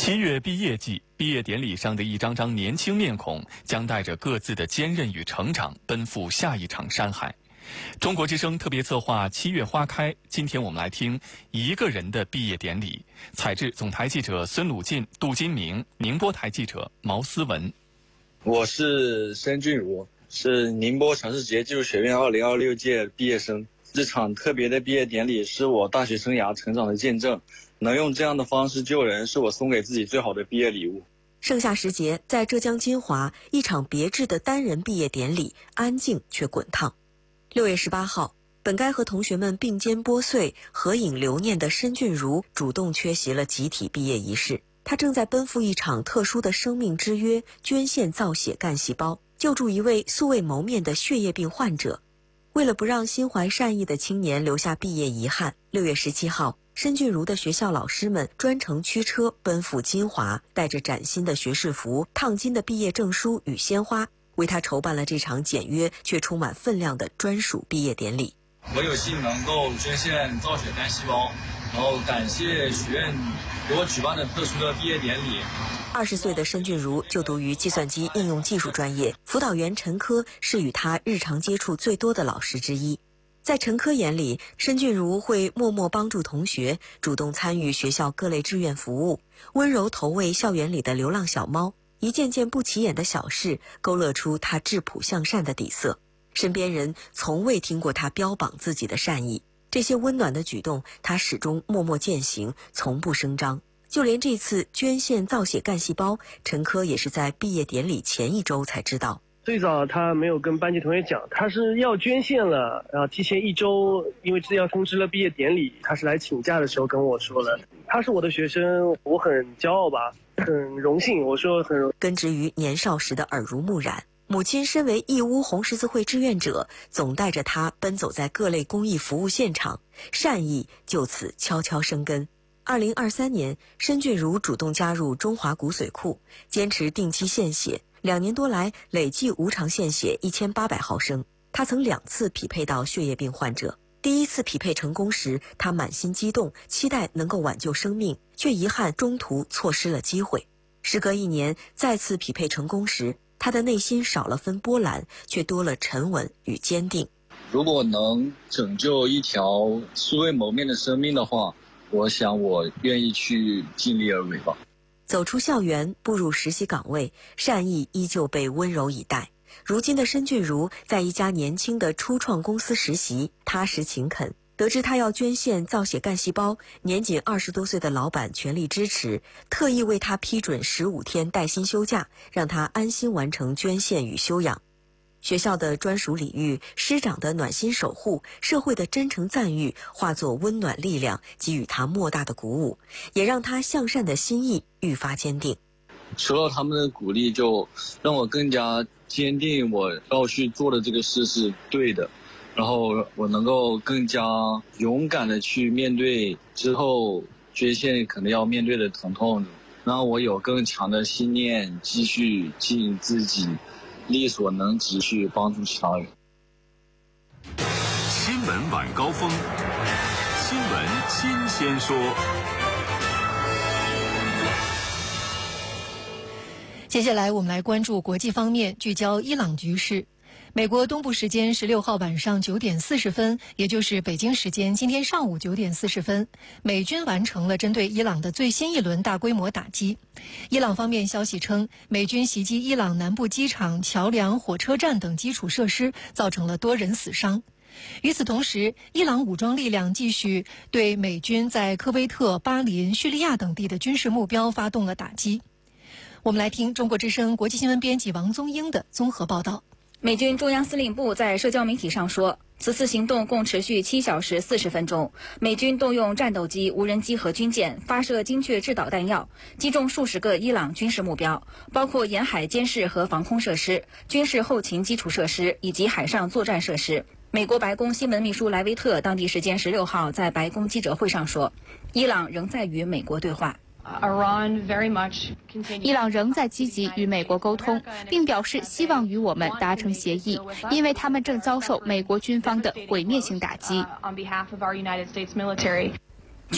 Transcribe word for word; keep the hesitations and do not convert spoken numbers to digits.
七月毕业季，毕业典礼上的一张张年轻面孔将带着各自的坚韧与成长，奔赴下一场山海。中国之声特别策划七月花开，今天我们来听一个人的毕业典礼。采制总台记者孙鲁进、杜金明，宁波台记者毛思文。 我是申俊如，是宁波城市职业技术学院二零二六届毕业生。这场特别的毕业典礼是我大学生涯成长的见证，能用这样的方式救人，是我送给自己最好的毕业礼物。 盛夏时节，在浙江金华，一场别致的单人毕业典礼，安静却滚烫。六月十八号，本该和同学们并肩拨穗、合影留念的申俊如主动缺席了集体毕业仪式。他正在奔赴一场特殊的生命之约，捐献造血干细胞，救助一位素未谋面的血液病患者。为了不让心怀善意的青年留下毕业遗憾，六月十七号，申俊如的学校老师们专程驱车奔赴金华，带着崭新的学士服、烫金的毕业证书与鲜花，为他筹办了这场简约却充满分量的专属毕业典礼。 我有幸能够捐献造血干细胞，然后感谢学院给我举办的特殊的毕业典礼。 二十岁的申俊如就读于计算机应用技术专业，辅导员陈科是与他日常接触最多的老师之一。在陈科眼里，申俊如会默默帮助同学，主动参与学校各类志愿服务，温柔投喂校园里的流浪小猫，一件件不起眼的小事勾勒出他质朴向善的底色。身边人从未听过他标榜自己的善意，这些温暖的举动他始终默默践行，从不声张。就连这次捐献造血干细胞，陈科也是在毕业典礼前一周才知道。 最早他没有跟班级同学讲，他是要捐献了，然后提前一周，因为这要通知了毕业典礼，他是来请假的时候跟我说了。他是我的学生，我很骄傲吧，很荣幸。我说很荣。 根植于年少时的耳濡目染，母亲身为义乌红十字会志愿者，总带着他奔走在各类公益服务现场，善意就此悄悄生根。二零二三年，申俊如主动加入中华骨髓库，坚持定期献血，两年多来累计无偿献血一千八百毫升。他曾两次匹配到血液病患者，第一次匹配成功时，他满心激动，期待能够挽救生命，却遗憾中途错失了机会。时隔一年，再次匹配成功时，他的内心少了分波澜，却多了沉稳与坚定。 如果能拯救一条素未谋面的生命的话，我想我愿意去尽力而为吧。 走出校园，步入实习岗位，善意依旧被温柔以待。如今的申俊如在一家年轻的初创公司实习，踏实勤恳。得知他要捐献造血干细胞，年仅二十多岁的老板全力支持，特意为他批准十五天带薪休假，让他安心完成捐献与休养。学校的专属礼遇，师长的暖心守护，社会的真诚赞誉，化作温暖力量，给予他莫大的鼓舞，也让他向善的心意愈发坚定。 除了他们的鼓励，就让我更加坚定我要去做的这个事是对的，然后我能够更加勇敢的去面对之后捐献可能要面对的疼痛，让我有更强的信念，继续尽自己力所能及去帮助其他人。 新闻晚高峰，新闻新鲜说。 接下来我们来关注国际方面，聚焦伊朗局势。美国东部时间十六号晚上九点四十分，也就是北京时间今天上午九点四十分，美军完成了针对伊朗的最新一轮大规模打击。伊朗方面消息称，美军袭击伊朗南部机场、桥梁、火车站等基础设施，造成了多人死伤。与此同时，伊朗武装力量继续对美军在科威特、巴林、叙利亚等地的军事目标发动了打击。我们来听中国之声国际新闻编辑王宗英的综合报道。 美军中央司令部在社交媒体上说，此次行动共持续七小时四十分钟，美军动用战斗机、无人机和军舰发射精确制导弹药，击中数十个伊朗军事目标，包括沿海监视和防空设施、军事后勤基础设施以及海上作战设施。美国白宫新闻秘书莱维特当地时间十六号在白宫记者会上说，伊朗仍在与美国对话。 伊朗仍在积极与美国沟通，并表示希望与我们达成协议，因为他们正遭受美国军方的毁灭性打击。